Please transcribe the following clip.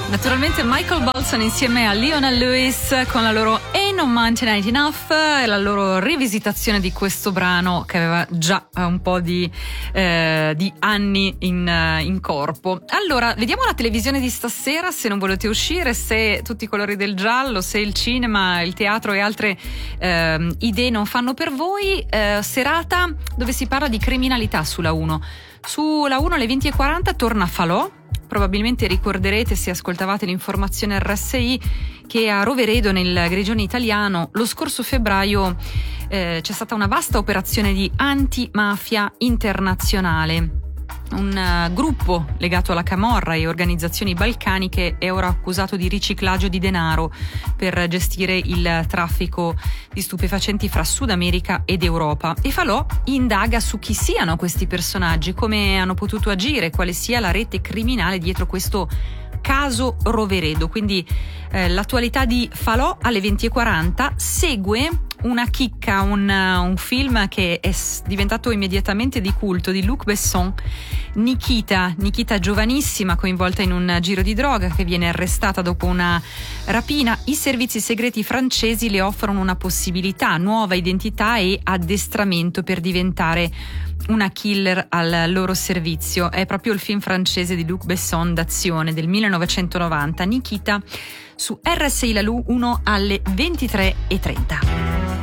Naturalmente Michael Bolton insieme a Lionel Lewis con la loro Ain't No Mountain Ain't Enough e la loro rivisitazione di questo brano che aveva già un po' di anni in corpo. Allora, vediamo la televisione di stasera, se non volete uscire, se tutti i colori del giallo, se il cinema, il teatro e altre idee non fanno per voi. Serata dove si parla di criminalità sulla 1. Sulla 1 alle 20:40 torna Falò. Probabilmente ricorderete, se ascoltavate l'informazione RSI, che a Roveredo, nel Grigione italiano, lo scorso febbraio c'è stata una vasta operazione di antimafia internazionale. Un gruppo legato alla camorra e organizzazioni balcaniche è ora accusato di riciclaggio di denaro per gestire il traffico di stupefacenti fra Sud America ed Europa. E Falò indaga su chi siano questi personaggi, come hanno potuto agire, quale sia la rete criminale dietro questo caso Roveredo. Quindi l'attualità di Falò alle 20:40. Segue una chicca, un film che è diventato immediatamente di culto, di Luc Besson, Nikita giovanissima, coinvolta in un giro di droga, che viene arrestata dopo una rapina. I servizi segreti francesi le offrono una possibilità, nuova identità e addestramento per diventare una killer al loro servizio. È proprio il film francese di Luc Besson d'azione del 1990, Nikita, su RSI La Lu 1 alle 23:30.